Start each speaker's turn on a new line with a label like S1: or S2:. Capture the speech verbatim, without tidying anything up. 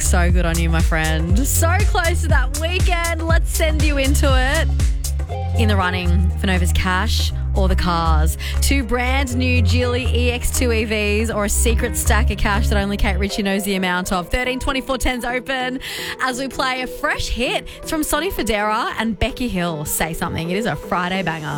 S1: so good on you, my friend. So close to that weekend. Let's send you into it. In the running for Nova's cash or the cars. Two brand new Geely E X two E Vs or a secret stack of cash that only Kate Ritchie knows the amount of. thirteen twenty-four ten's open as we play a fresh hit. It's from Sonny Fodera and Becky Hill. Say Something. It is a Friday banger.